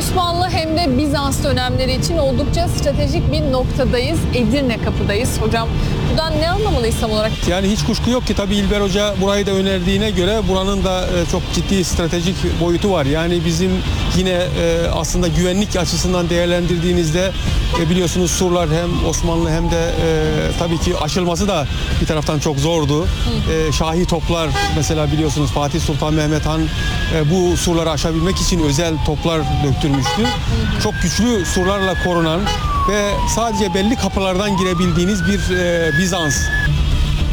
Osmanlı hem de Bizans dönemleri için oldukça stratejik bir noktadayız. Edirne Kapı'dayız. Hocam buradan ne anlamalıyız tam olarak? Yani hiç kuşku yok ki tabii İlber Hoca burayı da önerdiğine göre buranın da çok ciddi stratejik boyutu var. Yani bizim yine aslında güvenlik açısından değerlendirdiğinizde biliyorsunuz surlar hem Osmanlı hem de tabii ki aşılması da bir taraftan çok zordu. Şahi toplar mesela biliyorsunuz Fatih Sultan Mehmet Han bu surları aşabilmek için özel toplar döktürmüştü. Çok güçlü surlarla korunan ve sadece belli kapılardan girebildiğiniz bir Bizans